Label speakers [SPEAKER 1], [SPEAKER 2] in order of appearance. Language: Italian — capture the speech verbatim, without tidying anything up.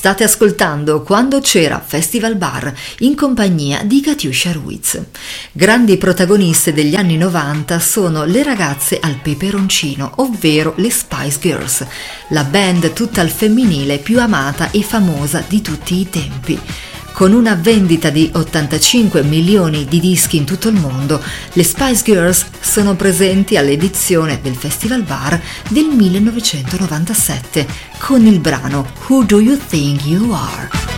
[SPEAKER 1] State ascoltando Quando c'era Festival Bar in compagnia di Katiuscia Ruiz. Grandi protagoniste degli anni novanta sono le ragazze al peperoncino, ovvero le Spice Girls, la band tutta al femminile più amata e famosa di tutti i tempi. Con una vendita di ottantacinque milioni di dischi in tutto il mondo, le Spice Girls sono presenti all'edizione del Festival Bar del millenovecentonovantasette con il brano Who Do You Think You Are?